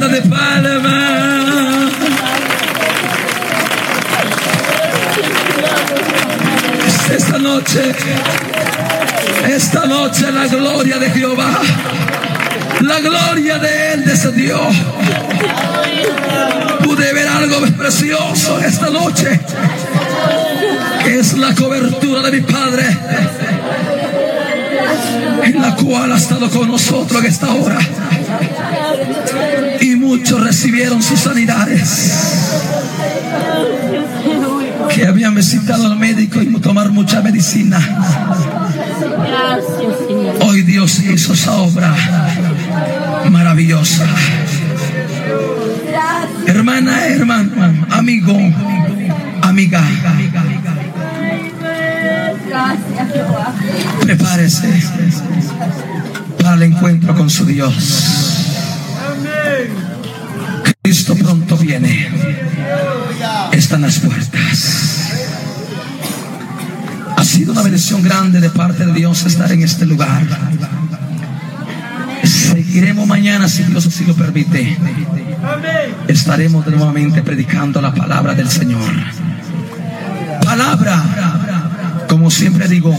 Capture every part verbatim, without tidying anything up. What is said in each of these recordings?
tanda de palmas. Esta noche, esta noche la gloria de Jehová, la gloria de Él descendió. Pude ver algo precioso esta noche, que es la cobertura de mi Padre, en la cual ha estado con nosotros en esta hora. Y muchos recibieron sus sanidades, que habían visitado al médico y tomar mucha medicina. Hoy Dios hizo esa obra maravillosa. Hermana, hermano, amigo, amiga, prepárese para el encuentro con su Dios. Cristo pronto viene. Están las puertas. Ha sido una bendición grande de parte de Dios estar en este lugar. Seguiremos mañana, si Dios así lo permite. Estaremos nuevamente predicando la palabra del Señor. Palabra, como siempre digo,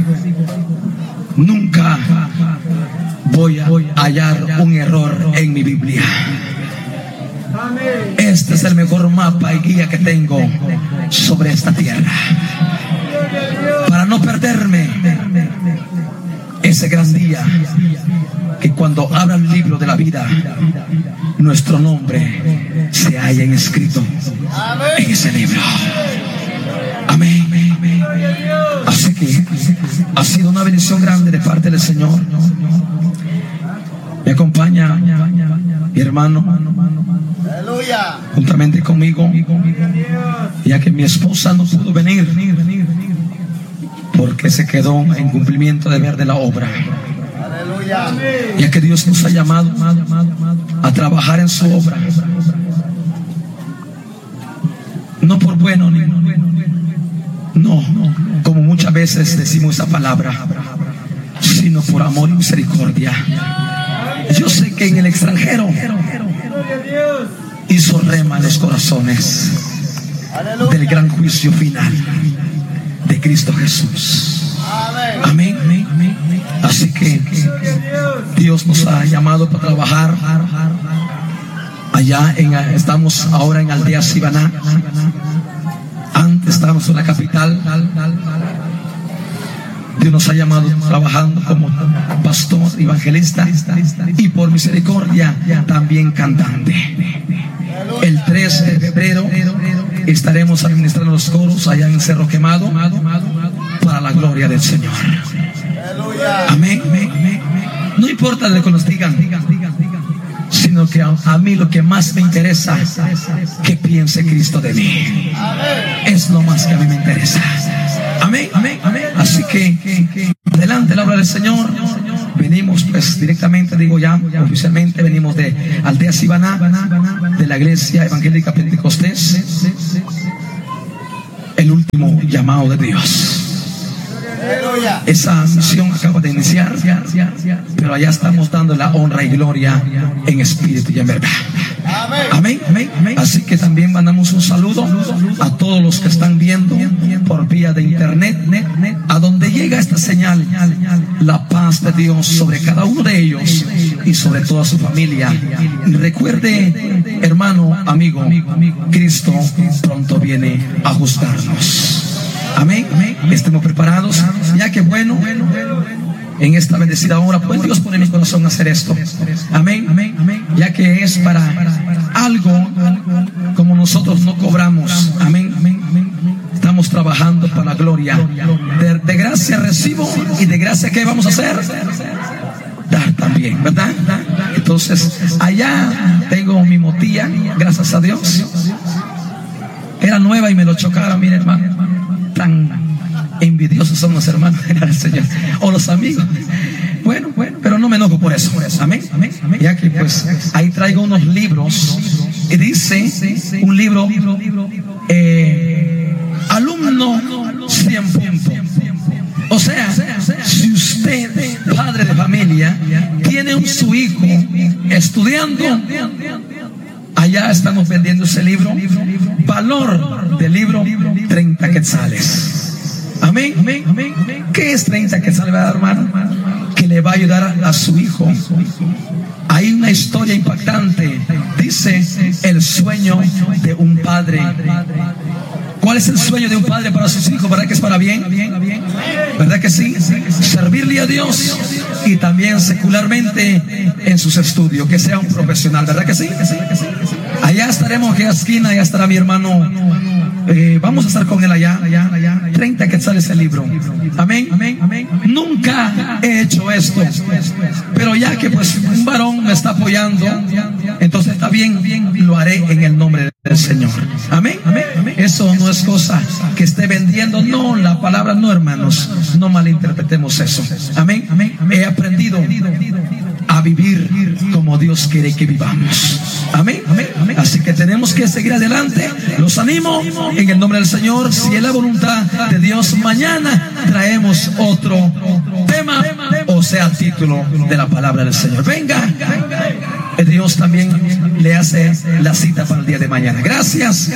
nunca voy a hallar un error en mi Biblia. Este es el mejor mapa y guía que tengo sobre esta tierra, para no perderme ese gran día, que cuando abra el libro de la vida, nuestro nombre se haya inscrito en ese libro. Amén. Así que ha sido una bendición grande de parte del Señor. Me acompaña mi hermano juntamente conmigo, ya que mi esposa no pudo venir porque se quedó en cumplimiento de deber de la obra, ya que Dios nos ha llamado a trabajar en su obra, no por bueno ni no, como muchas veces decimos esa palabra, sino por amor y misericordia. Yo sé que en el extranjero hizo rema en los corazones del gran juicio final de Cristo Jesús. Amén. Así que Dios nos ha llamado para trabajar allá en, estamos ahora en Aldea Sibaná. Antes estábamos en la capital. Dios nos ha llamado trabajando como pastor, evangelista y por misericordia también cantante. El tres de febrero estaremos administrando los coros allá en Cerro Quemado para la gloria del Señor. Amén. No importa lo que nos digan, sino que a, a mí lo que más me interesa, que piense Cristo de mí. Es lo más que a mí me interesa. Amén. Así que delante la obra del Señor. Venimos pues directamente, digo ya oficialmente, venimos de Aldea Sibaná, de la Iglesia Evangélica Pentecostés, el último llamado de Dios. Esa misión acaba de iniciar, pero allá estamos dando la honra y gloria en espíritu y en verdad. Amén. Así que también mandamos un saludo a todos los que están viendo por vía de internet, a donde llega esta señal, la paz de Dios sobre cada uno de ellos y sobre toda su familia. Recuerde, hermano, amigo, Cristo pronto viene a juzgarnos. Amén. Estemos preparados, ya que bueno, en esta bendecida hora, pues Dios pone en mi corazón hacer esto. Amén. Ya que es para algo como nosotros no cobramos. Amén. Estamos trabajando para la gloria. De, de gracia recibo, y de gracia ¿qué vamos a hacer? Dar también, ¿verdad? Entonces, allá tengo mi motilla, gracias a Dios. Era nueva y me lo chocaron, mire, hermano. Tan envidiosos son los hermanos del Señor o los amigos. Bueno, bueno, pero no me enojo por eso. Amén. Ya que pues ahí traigo unos libros y dice un libro, eh, alumno cien puntos. O sea, si usted padre de familia, tiene un su hijo estudiando. Allá estamos vendiendo ese libro. Valor del libro, treinta quetzales. Amén. ¿Qué es treinta quetzales, hermano? Que le va a ayudar a su hijo. Hay una historia impactante. Dice el sueño de un padre. ¿Cuál es el sueño de un padre para sus hijos? ¿Verdad que es para bien? ¿Verdad que sí? Servirle a Dios y también secularmente en sus estudios, que sea un profesional. ¿Verdad que sí? Allá estaremos en aquella esquina, allá estará mi hermano. Eh, vamos a estar con él allá, allá, allá. treinta quetzales el libro. Amén. Nunca he hecho esto, pero ya que pues un varón me está apoyando, entonces está bien, lo haré en el nombre del Señor. Amén. Eso no es cosa que esté vendiendo. No, la palabra no, hermanos. No malinterpretemos eso. Amén. He aprendido a vivir como Dios quiere que vivamos. Amén. Así que tenemos que seguir adelante. Los animo en el nombre del Señor. Si es la voluntad de Dios, mañana traemos otro tema, o sea, título de la palabra del Señor. Venga. Dios también le hace la cita para el día de mañana. Gracias.